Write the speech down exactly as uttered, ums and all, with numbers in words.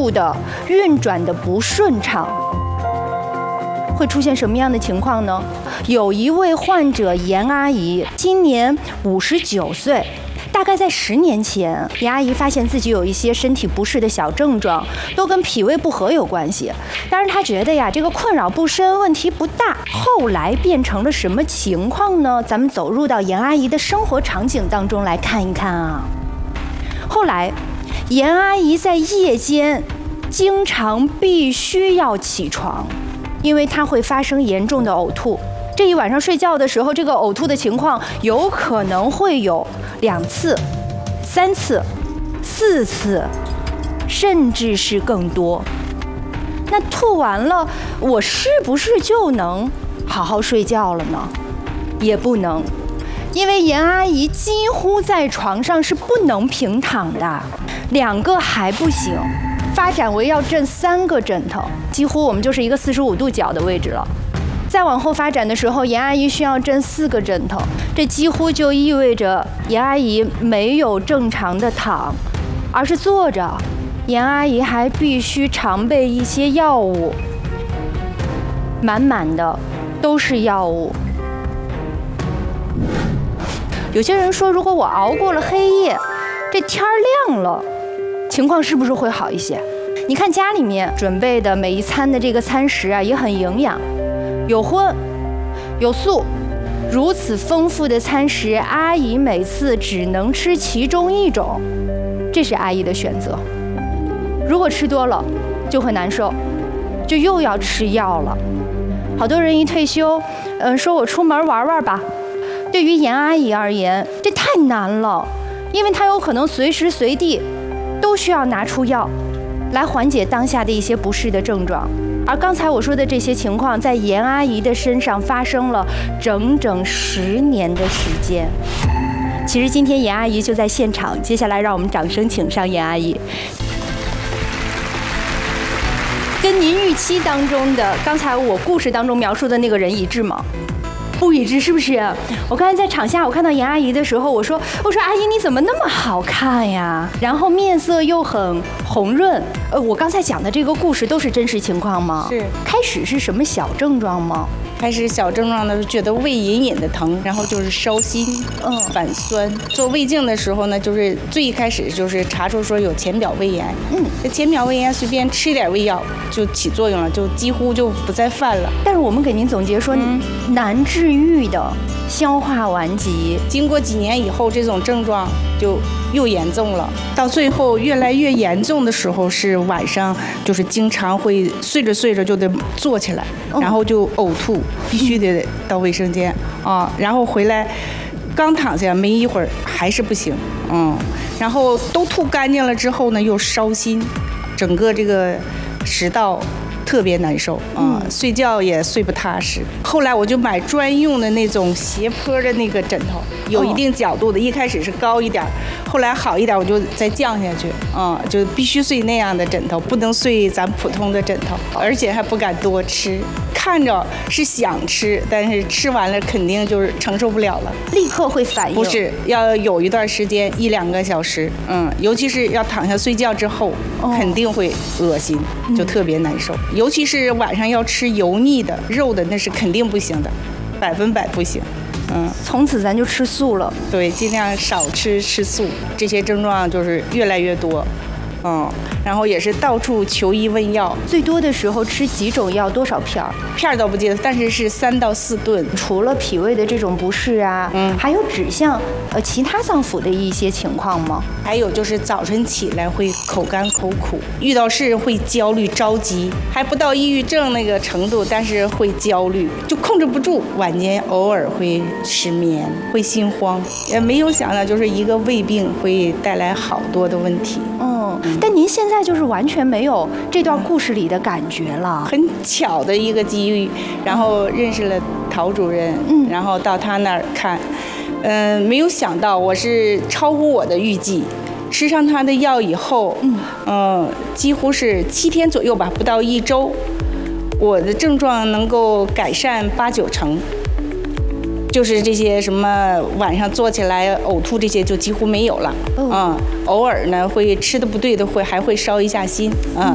部的运转的不顺畅。会出现什么样的情况呢？有一位患者严阿姨，今年五十九岁。大概在十年前，严阿姨发现自己有一些身体不适的小症状，都跟脾胃不和有关系。但是她觉得呀，这个困扰不深，问题不大。后来变成了什么情况呢？咱们走入到严阿姨的生活场景当中来看一看啊。后来，严阿姨在夜间经常必须要起床，因为她会发生严重的呕吐。这一晚上睡觉的时候，这个呕吐的情况有可能会有两次、三次、四次，甚至是更多。那吐完了，我是不是就能好好睡觉了呢？也不能，因为严阿姨几乎在床上是不能平躺的，两个还不行，发展为要枕三个枕头，几乎我们就是一个四十五度角的位置了。再往后发展的时候，严阿姨需要枕四个枕头，这几乎就意味着严阿姨没有正常的躺，而是坐着。严阿姨还必须常备一些药物，满满的都是药物。有些人说，如果我熬过了黑夜，这天儿亮了，情况是不是会好一些？你看家里面准备的每一餐的这个餐食啊，也很营养。有荤，有素，如此丰富的餐食，阿姨每次只能吃其中一种，这是阿姨的选择。如果吃多了，就会难受，就又要吃药了。好多人一退休，嗯、呃，说我出门玩玩吧。对于严阿姨而言，这太难了，因为她有可能随时随地都需要拿出药，来缓解当下的一些不适的症状。而刚才我说的这些情况，在严阿姨的身上发生了整整十年的时间。其实今天严阿姨就在现场，接下来让我们掌声请上严阿姨。跟您预期当中的，刚才我故事当中描述的那个人一致吗？不一致，是不是？我刚才在场下，我看到严阿姨的时候，我说：“我说阿姨你怎么那么好看呀？然后面色又很红润。”呃，我刚才讲的这个故事都是真实情况吗？ 是。 开始是什么小症状吗？ 开始小症状呢，觉得胃隐隐的疼，然后就是烧心，嗯，反酸。做胃镜的时候呢，就是最一开始就是查出说有浅表胃炎，嗯，这浅表胃炎随便吃一点胃药就起作用了，就几乎就不再犯了。 但是我们给您总结说，嗯、难治愈的消化顽疾， 经过几年以后，这种症状就又严重了，到最后越来越严重的时候，是晚上就是经常会睡着睡着就得坐起来，嗯、然后就呕吐。必须得到卫生间啊，然后回来，刚躺下没一会儿还是不行，嗯，然后都吐干净了之后呢，又烧心，整个这个食道特别难受啊、嗯，睡觉也睡不踏实。后来我就买专用的那种斜坡的那个枕头，有一定角度的，一开始是高一点，后来好一点我就再降下去，啊、嗯，就必须睡那样的枕头，不能睡咱普通的枕头，而且还不敢多吃。看着是想吃，但是吃完了肯定就是承受不了了， 立刻会反应。 不是，要有一段时间，一两个小时，嗯，尤其是要躺下睡觉之后，哦、肯定会恶心，就特别难受。嗯、尤其是晚上要吃油腻的、肉的，那是肯定不行的，百分百不行。嗯， 从此咱就吃素了。 对，尽量少吃吃素，这些症状就是越来越多。嗯，然后也是到处求医问药， 最多的时候吃几种药，多少片儿？ 片儿倒不记得，但是是三到四顿。 除了脾胃的这种不适啊，嗯，还有指向呃其他脏腑的一些情况吗？ 还有就是早晨起来会口干口苦，遇到事会焦虑着急，还不到抑郁症那个程度，但是会焦虑，就控制不住。晚间偶尔会失眠，会心慌，也没有想到就是一个胃病会带来好多的问题。 嗯，但您现在就是完全没有这段故事里的感觉了。 很巧的一个机遇，然后认识了陶主任，嗯，然后到他那儿看，嗯、呃，没有想到我是超乎我的预计。吃上他的药以后，嗯，呃，几乎是七天左右吧，不到一周，我的症状能够改善八九成。就是这些什么晚上坐起来呕吐这些就几乎没有了，嗯，偶尔呢会吃的不对的会还会烧一下心，嗯。